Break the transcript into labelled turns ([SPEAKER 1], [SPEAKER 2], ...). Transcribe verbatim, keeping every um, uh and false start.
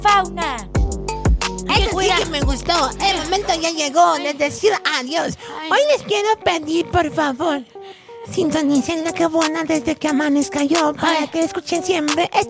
[SPEAKER 1] fauna.
[SPEAKER 2] Eso sí que me gustó. El momento ya llegó de decir adiós. Hoy les quiero pedir, por favor, sintonicen la que buena desde que amanezca yo para que escuchen siempre.